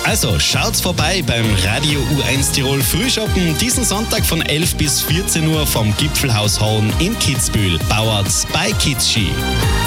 Also schaut's vorbei beim Radio U1 Tirol Frühschoppen diesen Sonntag von 11 bis 14 Uhr vom Gipfelhaus Horn in Kitzbühel. Powered bei Kids Ski.